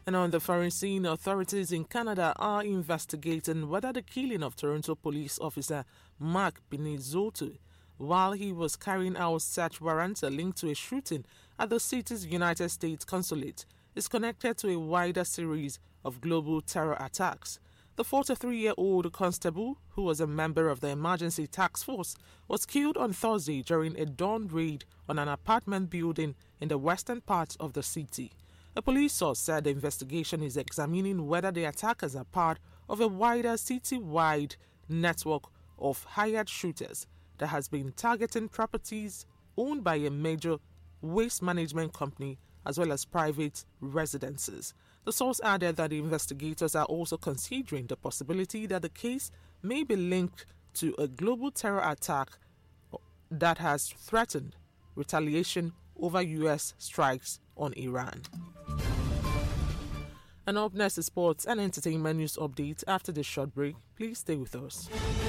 And on the foreign scene, authorities in Canada are investigating whether the killing of Toronto police officer Mark Pinizzotto while he was carrying out search warrants linked to a shooting at the city's United States consulate is connected to a wider series of global terror attacks. The 43-year-old constable, who was a member of the emergency task force, was killed on Thursday during a dawn raid on an apartment building in the western part of the city. A police source said the investigation is examining whether the attackers are part of a wider city-wide network of hired shooters that has been targeting properties owned by a major waste management company as well as private residences. The source added that the investigators are also considering the possibility that the case may be linked to a global terror attack that has threatened retaliation over U.S. strikes on Iran. And up next is sports and entertainment news updates after this short break. Please stay with us.